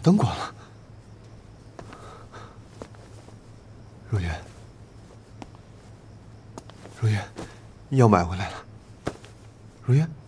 灯关了。若云，若云，药买回来了。若云。